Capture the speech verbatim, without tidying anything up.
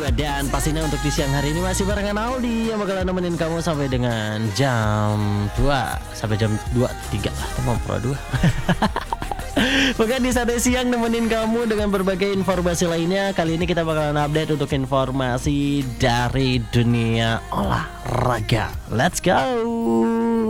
Dan pastinya untuk di siang hari ini masih barengan Aldi yang bakalan nemenin kamu sampai dengan jam dua. Sampai jam dua tiga lah, teman pro dua. Bukan di Sate Siang nemenin kamu dengan berbagai informasi lainnya. Kali ini kita bakalan update untuk informasi dari dunia olahraga. Let's go.